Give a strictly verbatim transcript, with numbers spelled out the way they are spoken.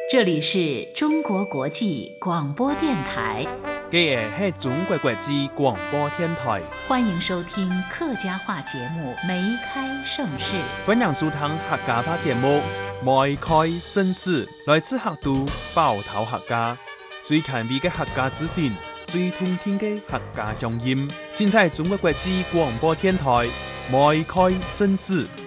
这里是中国国际广播电台。 这个是中国国际广播电台， 欢迎收听客家话节目《梅开盛世》。 欢迎收听客家话节目《梅开盛世》，来自客都包头客家，最前卫的客家资讯，最通天的客家乡音，尽在中国国际广播电台《梅开盛世》。